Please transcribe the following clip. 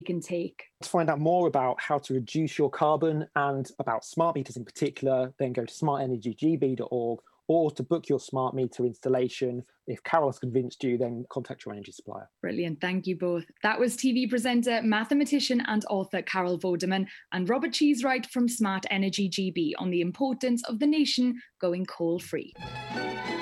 can take. To find out more about how to reduce your carbon and about smart meters in particular, then go to smartenergygb.org, or to book your smart meter installation. If Carol has convinced you, then contact your energy supplier. Brilliant. Thank you both. That was TV presenter, mathematician and author Carol Vorderman and Robert Cheesewright from Smart Energy GB on the importance of the nation going coal-free.